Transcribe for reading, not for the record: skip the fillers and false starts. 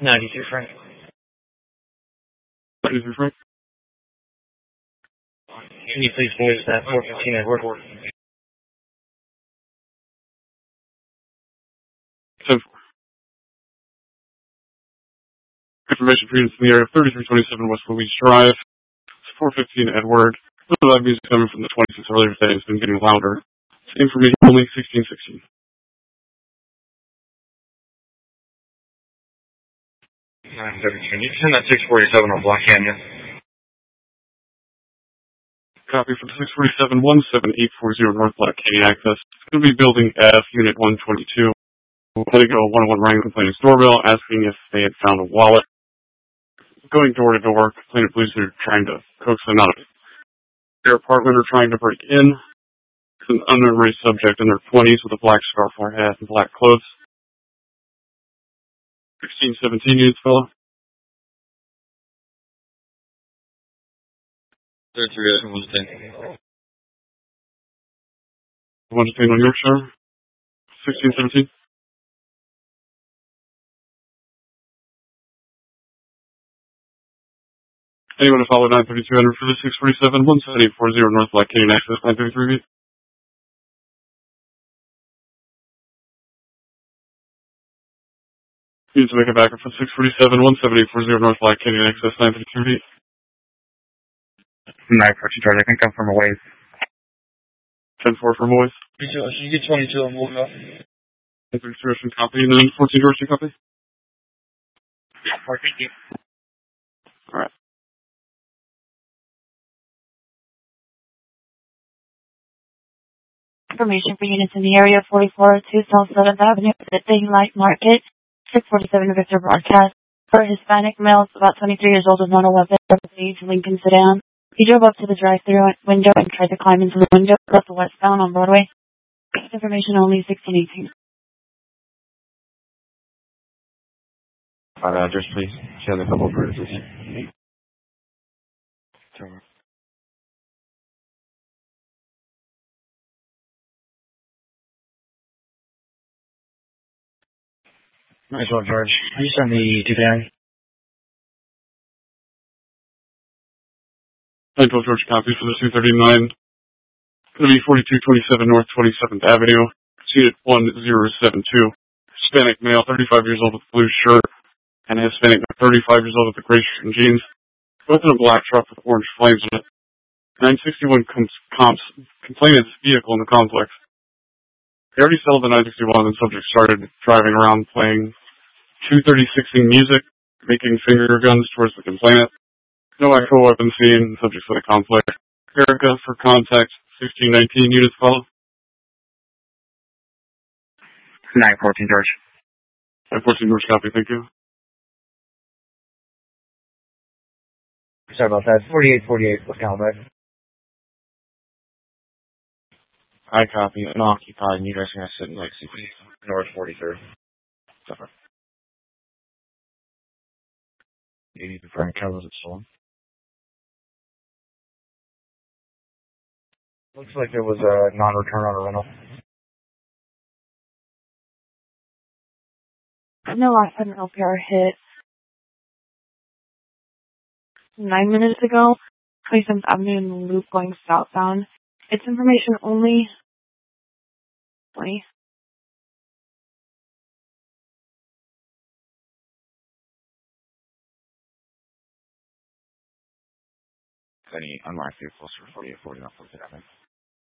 92 Frank. 93 Frank. Can you please voice that 415 Edward? 10-4. Information for units in the area of 3327 West Louise Drive. It's 415 Edward. The live music coming from the 26 earlier today has been getting louder. Information only 1616. 932. You can send that 647 on Black Canyon. Copy for the 647-17840 North Black Canyon access. It's going to be building F, Unit 122. Letting go 101 rang complainant's doorbell, asking if they had found a wallet. Going door to door, complainant believes they're trying to coax them out of their apartment or trying to break in. It's an unknown race subject in their 20s with a black scarf or hat and black clothes. 1617 units, fella. 33 110. 110 on Yorkshire. 1617. Anyone to follow 93200 for the 647-17840 North Black Canyon access 933 feet. You need to make a backup for 647-17840 North Black Canyon access 933 feet. 942 Charge, I think I'm from a ways. 10-4 from Boys. You get 22 on move up. 932 Russian copy, and then 14 Russian copy. Thank you. Alright. Information for units in the area 4402 South 7th Avenue at the Big Light Market, 647 Victor Broadcast. For a Hispanic male, about 23 years old with not a weapon, Lincoln sedan. He drove up to the drive-thru window and tried to climb into the window across the westbound on Broadway. Information only 1618. Address, please. She has a couple of addresses. Nice one, George. Are you send the 210? 912 George copy for the 239. Going to be 4227 North 27th Avenue. Unit 1072. Hispanic male, 35 years old with a blue shirt. And a Hispanic male, 35 years old with a gray shirt and jeans. Both in a black truck with orange flames on it. 961 comps complainant's vehicle in the complex. They already settled the 961 and the subject started driving around playing 236ing music, making finger guns towards the complainant. No actual weapon seen, subjects in the complex. Erica for contact, 1619 units follow. 914 George. 914 George copy, thank you. Sorry about that. 4848, what's going on? I copy, unoccupied, and you guys are going to sit next to North 43rd. Suffer. You need to bring colors at storm. Looks like there was a non-return on a rental. No, I had an LPR hit 9 minutes ago. 27th Avenue in the loop going southbound. It's information only 20. Any unmarked vehicles for 4840 on 4th Avenue?